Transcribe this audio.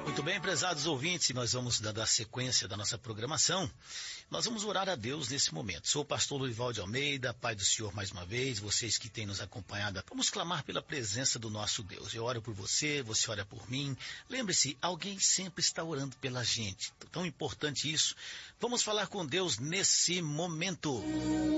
Muito bem, prezados ouvintes, nós vamos dando a sequência da nossa programação. Nós vamos orar a Deus nesse momento. Sou o pastor Lorival de Almeida, Pai do Senhor mais uma vez, vocês que têm nos acompanhado. Vamos clamar pela presença do nosso Deus. Eu oro por você, você ora por mim. Lembre-se, alguém sempre está orando pela gente. Tão importante isso. Vamos falar com Deus nesse momento.